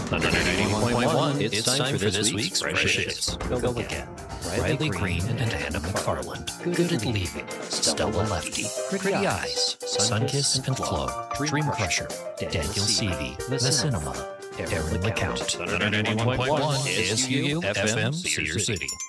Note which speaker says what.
Speaker 1: 191.1, it's time for this week's Fresh Hits. Go again. Riley Green and Hannah McFarland. Good at Leaving. Stella Lefty. Pretty Eyes. Sunkiss and Flow. Dream Crusher. Daniel Seavey. The Cinema. Aaron LeCount. 191.1 is FM Cedar City.